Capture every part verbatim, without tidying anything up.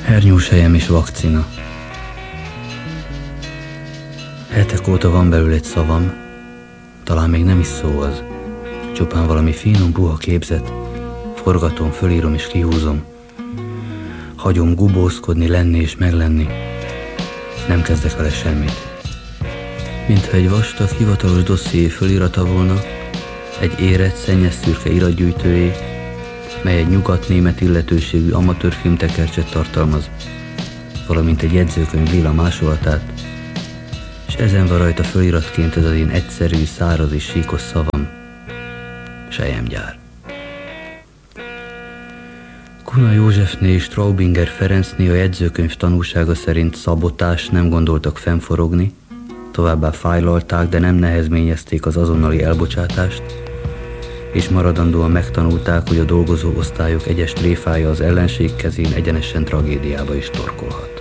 Hernyóselyem és vakcina. Hetek óta van belül egy szavam, talán még nem is szó az, csupán valami finom, puha képzet, forgatom, fölírom és kihúzom. Hagyom gubózkodni, lenni és meglenni. Nem kezdek vele semmit. Mintha egy vastag, hivatalos dosszié fölírata volna, egy érett, szennyes szürke iratgyűjtőjé, mely egy nyugat-német illetőségű amatőrfilmtekercset tartalmaz, valamint egy jegyzőkönyv lila másolatát, és ezen van rajta föliratként ez az én egyszerű, száraz és síkos szavam: selyemgyár. Kuna Józsefné és Straubinger Ferencné a jegyzőkönyv tanúsága szerint szabotás nem gondoltak fennforogni, továbbá fájlalták, de nem nehezményezték az azonnali elbocsátást, és maradandóan megtanulták, hogy a dolgozó osztályok egyes tréfája az ellenség kezén egyenesen tragédiába is torkolhat.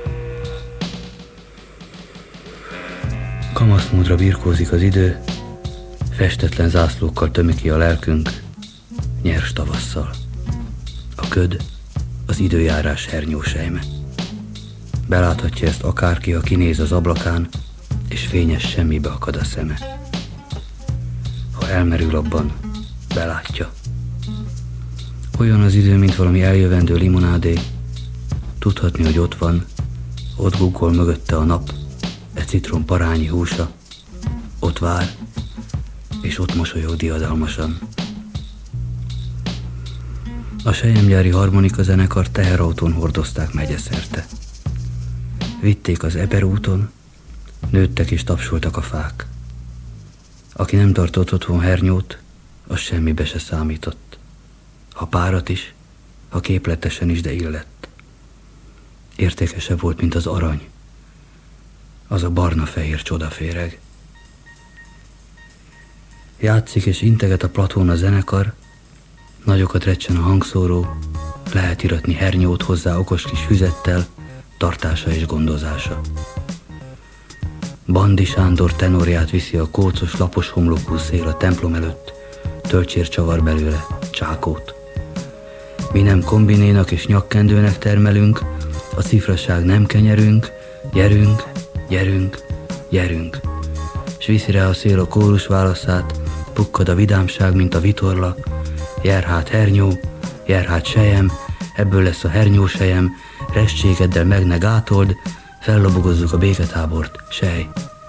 Kamaszmódra birkózik az idő, festetlen zászlókkal tömi ki a lelkünk, nyers tavasszal. A köd az időjárás hernyósejme. Beláthatja ezt akárki, ha kinéz az ablakán, és fényes semmibe akad a szeme. Ha elmerül abban, belátja. Olyan az idő, mint valami eljövendő limonádé. Tudhatni, hogy ott van, ott guggol mögötte a nap, egy citrom parányi húsa, ott vár, és ott mosolyog diadalmasan. A selyemgyári harmonika zenekar teherautón hordozták megyeszerte. Vitték az Eper úton, nőttek és tapsoltak a fák. Aki nem tartott otthon hernyót, az semmibe se számított. Ha párat is, ha képletesen is, de illett. Értékesebb volt, mint az arany. Az a barna-fehér csodaféreg. Játszik és integet a platón a zenekar, nagyokat recsen a hangszóró, lehet iratni hernyót hozzá okos kis füzettel, tartása és gondozása. Bandi Sándor tenorját viszi a kócos, lapos homlokú szél a templom előtt, tölcsér csavar belőle, csákót. Mi nem kombinénak és nyakkendőnek termelünk, a cifraság nem kenyerünk, gyerünk, gyerünk, gyerünk. S viszi rá a szél a kórus válaszát, pukkad a vidámság, mint a vitorla, Jerhát hernyó, Jerhát sejem, ebből lesz a hernyósejem, restségeddel meg ne gátold, fellobogozzuk a béketábort, sej.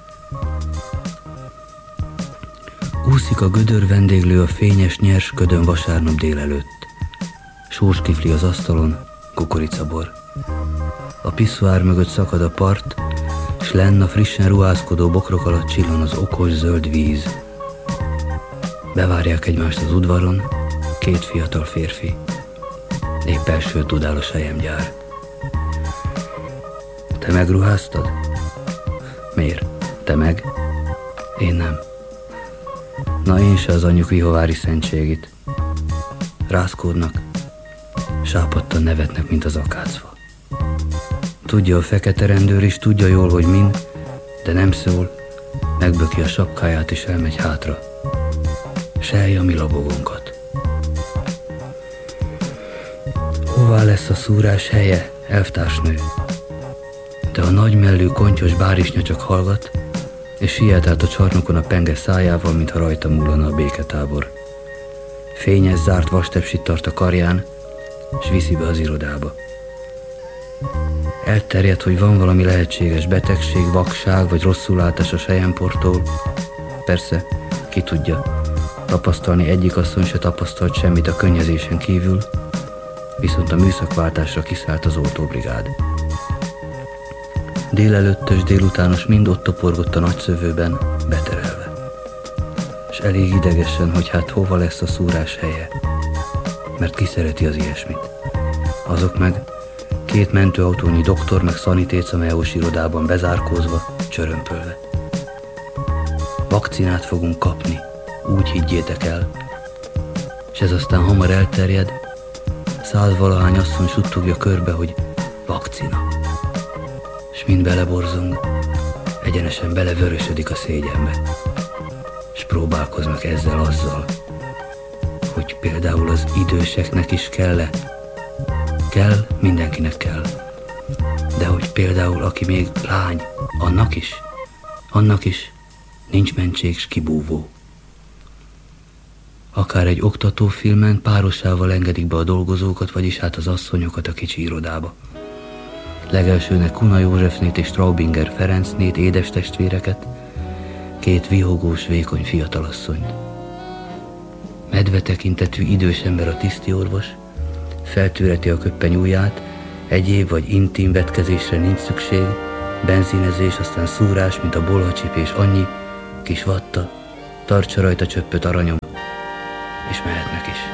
Úszik a gödör vendéglő a fényes, nyers ködön vasárnap délelőtt. Sórskifli az asztalon, kukoricabor. A piszoár mögött szakad a part, s lenn a frissen ruházkodó bokrok alatt csillan az okos zöld víz. Bevárják egymást az udvaron, két fiatal férfi. Épp első tudál a selyemgyár. Te megruháztad? Miért? Te meg? Én nem. Na én se az anyjuk vihovári szentségit. Rázkódnak, sápadtan nevetnek, mint az akácfa. Tudja a fekete rendőr is, tudja jól, hogy min, de nem szól, megböki a sapkáját és elmegy hátra. Sej a mi labogónkat. Hová lesz a szúrás helye, elvtársnő? De a nagymellű kontyos bárisnya csak hallgat, és siet át a csarnokon a penge szájával, mintha rajta múlana a béketábor. Fényes, zárt vastepsit tart a karján, s viszi be az irodába. Elterjedt, hogy van valami lehetséges betegség, vakság vagy rosszulátás a selyemporttól. Persze, ki tudja, tapasztalni egyik asszony se tapasztalt semmit a könnyezésen kívül, viszont a műszakváltásra kiszállt az oltóbrigád. Délelőttös, délutános mind ott toporgott a nagyszövőben, beterelve. És elég idegesen, hogy hát hova lesz a szúrás helye, mert ki szereti az ilyesmit. Azok meg két mentőautónyi doktor meg szanitécameós irodában bezárkózva, csörömpölve. Vakcinát fogunk kapni, úgy higgyétek el. És ez aztán hamar elterjed, százvalahány asszony suttogja körbe, hogy vakcina. És mind beleborzong, egyenesen belevörösödik a szégyenbe. És próbálkoznak ezzel azzal, hogy például az időseknek is kell-e. Kell, mindenkinek kell. De hogy például aki még lány, annak is, annak is nincs mentség s kibúvó. Akár egy oktatófilmen párosával engedik be a dolgozókat, vagyis hát az asszonyokat a kicsi irodába. Legelsőnek Kuna Józsefnét és Straubinger Ferencnét, édestestvéreket, két vihogós, vékony fiatalasszonyt. Medve tekintetű idős ember a tisztiorvos, feltűreti a köppeny ujját, egyéb vagy intim vetkezésre nincs szükség, benzinezés, aztán szúrás, mint a bolhacsipés, annyi, kis vatta, tartsa rajta csöppöt aranyom, és mehetnek is.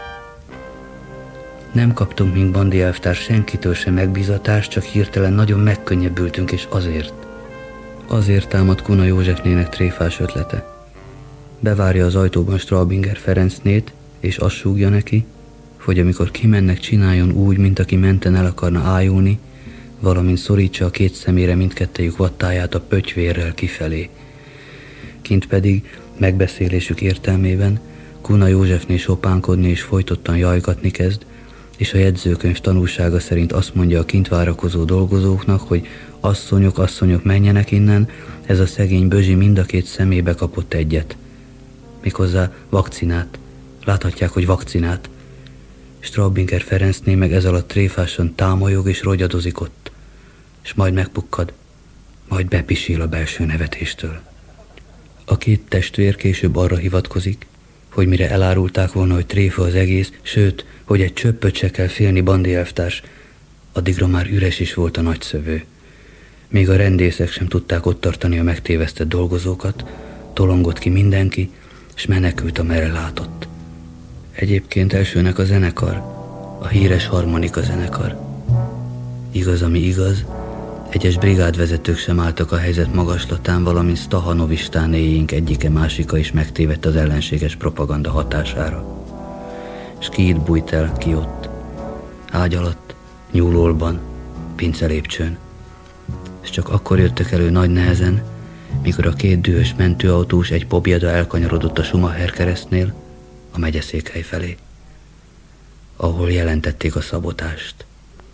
Nem kaptunk, mint bandi elvtárs, senkitől sem megbízatást, csak hirtelen nagyon megkönnyebbültünk, és azért. Azért támad Kuna Józsefnének tréfás ötlete. Bevárja az ajtóban Straubinger Ferencnét, és azt súgja neki, hogy amikor kimennek, csináljon úgy, mint aki menten el akarna ájulni, valamint szorítsa a két szemére mindkettejük vattáját a pötyvérrel kifelé. Kint pedig, megbeszélésük értelmében, Kuna Józsefné sopánkodni és folytottan jajgatni kezd, és a jegyzőkönyv tanúsága szerint azt mondja a kint várakozó dolgozóknak, hogy asszonyok, asszonyok, menjenek innen, ez a szegény bözsi mind a két szemébe kapott egyet. Méghozzá vakcinát. Láthatják, hogy vakcinát. Straubinger Ferencné meg ez alatt tréfásan támolyog és rogyadozik ott, és majd megpukkad, majd bepisil a belső nevetéstől. A két testvér később arra hivatkozik, hogy mire elárulták volna, hogy tréfa az egész, sőt, hogy egy csöppöt se kell félni, bandi elvtárs, addigra már üres is volt a nagy szövő. Még a rendészek sem tudták ott tartani a megtévesztett dolgozókat, tolongott ki mindenki, és menekült, amerre látott. Egyébként elsőnek a zenekar, a híres harmonika zenekar. Igaz, ami igaz, egyes brigádvezetők sem álltak a helyzet magaslatán, valamint Stahanovistán-éjénk egyike másika is megtévedt az ellenséges propaganda hatására. S ki itt bújt el, ki ott, ágy alatt, nyúlólban, pincelépcsőn. És csak akkor jöttek elő nagy nehezen, mikor a két dühös mentőautós egy pobjada elkanyarodott a Schumacher keresztnél, a megyeszékhely felé, ahol jelentették a szabotást.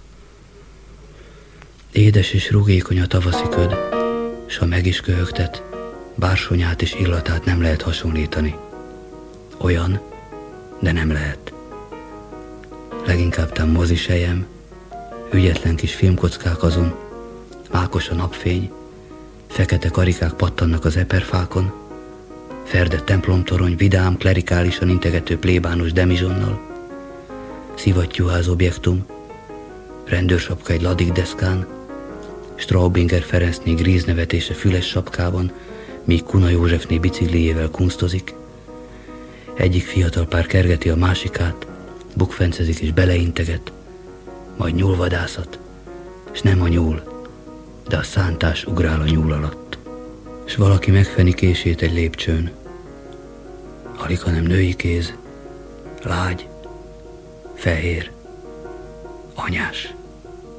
Édes és rugékony a tavaszi köd, s ha meg is köhögtet, bársonyát és illatát nem lehet hasonlítani. Olyan, de nem lehet. Leginkább tám mozisejem, ügyetlen kis filmkockák azon, mákos a napfény, fekete karikák pattannak az eperfákon, ferde templomtorony vidám, klerikálisan integető plébános demizsonnal, szivattyúház objektum, rendőrsapka egy ladikdeszkán, Straubinger Ferencné gríznevetése füles sapkában, míg Kuna Józsefné bicikliével kunsztozik. Egyik fiatal pár kergeti a másikát, bukfencezik és beleinteget, majd nyúlvadászat, s nem a nyúl, de a szántás ugrál a nyúl alatt. S valaki megfeni kését egy lépcsőn. Alig, hanem női kéz, lágy, fehér, anyás.